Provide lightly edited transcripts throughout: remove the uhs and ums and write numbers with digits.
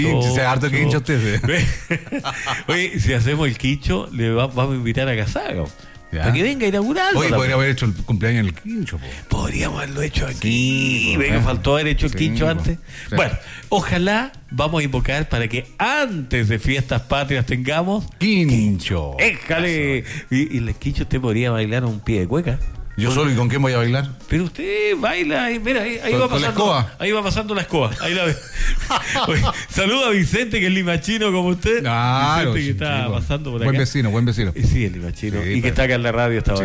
Se harto quincho usted. Oye, si hacemos el quincho, vamos a invitar a Casado. Para que venga a inaugurarlo. Oye, podría haber hecho el cumpleaños en el quincho. Podríamos haberlo hecho aquí. Me faltó haber hecho el quincho antes. Sí. Bueno, ojalá vamos a invocar para que antes de fiestas patrias tengamos quincho. ¡Éjale! Y el quincho usted podría bailar un pie de cueca. ¿Yo solo y con quién voy a bailar? Pero usted baila, mira, ahí va pasando la escoba. Ahí va pasando la escoba. Ahí la ve. Saluda a Vicente, que es limachino como usted. Claro, Vicente, que está pasando por acá. Buen vecino. Sí, el limachino. Y que está acá en la radio hasta ahora.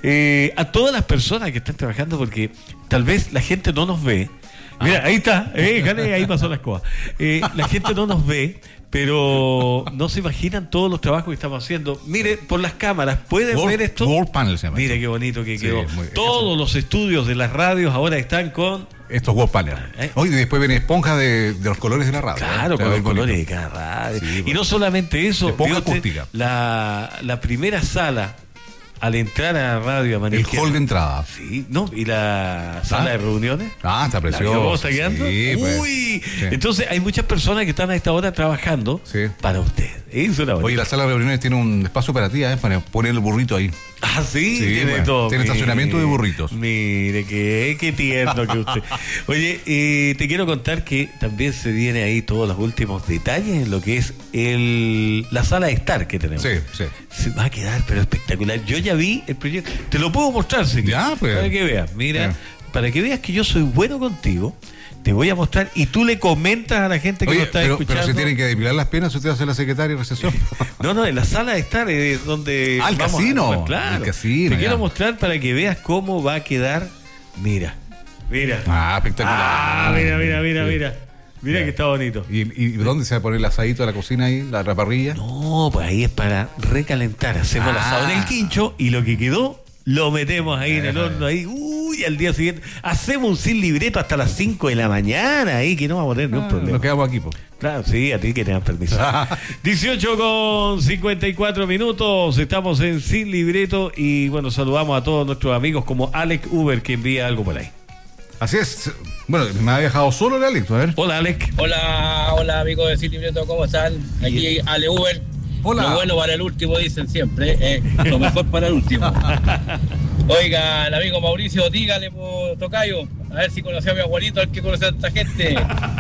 A todas las personas que están trabajando, porque tal vez la gente no nos ve. Mira, ahí está, ahí pasó la escoba. La gente no nos ve, pero no se imaginan todos los trabajos que estamos haciendo. Mire, por las cámaras, ¿pueden ver esto? Wall Panel se llama. Mire qué bonito que quedó. Todos los estudios de las radios ahora están con estos Wall Panel. Hoy después viene esponja de los colores de la radio. Claro, con los colores de cada radio. Sí, y no solamente eso, esponja acústica. La primera sala al entrar a la radio a Manuel. El hall de entrada. Sí, no, y la sala de reuniones. Está precioso. ¿Cómo está quedando? Sí, pues. Uy, sí. Entonces hay muchas personas que están a esta hora trabajando para usted. Eso es Oye, la sala de reuniones tiene un espacio operativa para poner el burrito ahí. Ah, sí, tiene todo. Tiene estacionamiento de burritos. Mire, qué tierno que usted. Oye, te quiero contar que también se viene ahí todos los últimos detalles en lo que es la sala de estar que tenemos. Sí. Se va a quedar, pero espectacular. Yo ya vi el proyecto. Te lo puedo mostrar, sí. Ya, pues. Para que veas, mira, para que veas que yo soy bueno contigo. Te voy a mostrar y tú le comentas a la gente que lo está escuchando. Pero se tienen que depilar las penas, usted va a ser la secretaria de recesión. No, en la sala de estar es donde. El casino. Claro. El casino. Te quiero mostrar para que veas cómo va a quedar. Mira. Espectacular. Mira. Mira que está bonito. ¿Y dónde se va a poner el asadito de la cocina ahí, la parrilla? No, pues ahí es para recalentar. Hacemos el asado en el quincho y lo que quedó lo metemos ahí en el horno ahí. Uy, al día siguiente hacemos un sin libreto hasta las 5 de la mañana ahí, que no vamos a tener ningún problema. Nos quedamos aquí, pues. Claro, sí, a ti que te dan permiso. 18:54. Estamos en Sin Libreto y bueno, saludamos a todos nuestros amigos como Alex Uber, que envía algo por ahí. Así es. Bueno, me ha viajado solo el Alex, a ver. Hola, Alex. Hola amigos de Sin Libreto, ¿cómo están? Aquí Ale Uber. Hola. Lo bueno para el último, dicen siempre. Lo mejor para el último. Oiga, el amigo Mauricio, dígale, tocayo, a ver si conoció a mi abuelito, al que conoce a esta gente.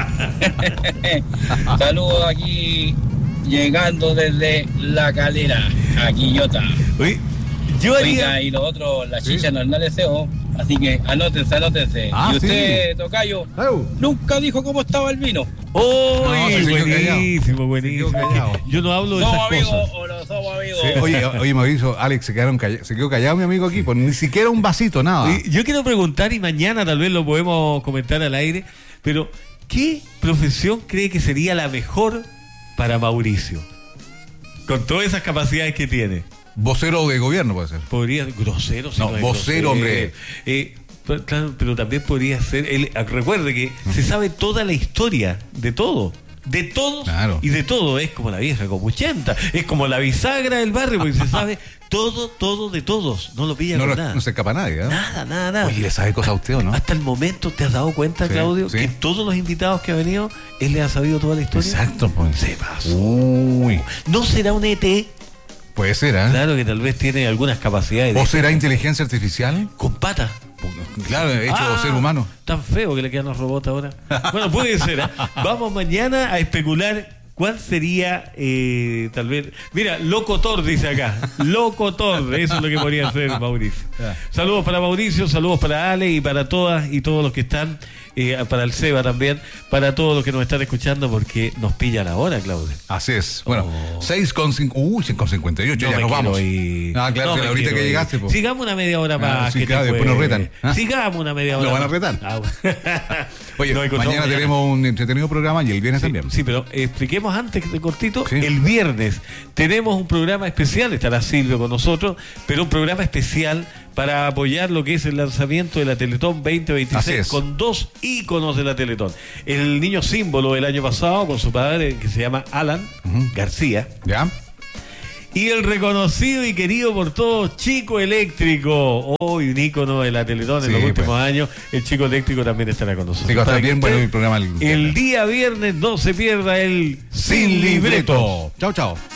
Saludos aquí, llegando desde La Calera, a Quillota. Oiga, y lo otro, la chicha no es deseo, así que anótense. Y usted, tocayo, nunca dijo cómo estaba el vino. Buenísimo. Yo no hablo de esas cosas. O no somos amigos. Sí, oye, Mauricio, Alex se quedó callado mi amigo aquí, pues ni siquiera un vasito, nada. Yo quiero preguntar, y mañana tal vez lo podemos comentar al aire, pero ¿qué profesión cree que sería la mejor para Mauricio? Con todas esas capacidades que tiene. Vocero de gobierno puede ser. Podría, grosero. No, vocero, hombre. Claro, pero también podría ser. Recuerde que se sabe toda la historia de todo. De todos y de todo. Es como la vieja copuchenta. Es como la bisagra del barrio, porque se sabe todo de todos. No lo pilla con nada. No se escapa nadie, ¿eh? Nada. Oye, ¿le sabe cosas a usted o no? Hasta el momento, ¿te has dado cuenta, Claudio? Que todos los invitados que ha venido, él le ha sabido toda la historia. Exacto, pues. Se pasó. Uy. ¿No será un ET? Puede ser, ¿eh? Claro que tal vez tiene algunas capacidades. ¿O será inteligencia artificial? Con patas. Claro, hecho ser humano. Tan feo que le quedan los robots ahora. Bueno, puede ser, ¿eh? Vamos mañana a especular cuál sería, tal vez. Mira, locutor dice acá. Locutor, eso es lo que podría ser Mauricio. Saludos para Mauricio, saludos para Ale y para todas y todos los que están. Para el Seba también, para todos los que nos están escuchando, porque nos pillan ahora, Claudio. Así es. Bueno, 6:58, ya nos vamos. Claro, que ahorita que llegaste. Po. Sigamos una media hora más. Sí, claro, después nos retan. Sigamos una media hora. Lo van a retar. Oye, mañana tenemos un entretenido programa y el viernes también. Sí, pero expliquemos antes de cortito. El viernes tenemos un programa especial, estará Silvio con nosotros, pero un programa especial para apoyar lo que es el lanzamiento de la Teletón 2026 con dos íconos de la Teletón. El niño símbolo del año pasado con su padre, que se llama Alan García. ¿Ya? Y el reconocido y querido por todos Chico Eléctrico, hoy un ícono de la Teletón en los últimos años. El Chico Eléctrico también estará con nosotros. Sí, va a estar bien bueno mi programa. El día viernes no se pierda el Sin Libreto. Chao, chao.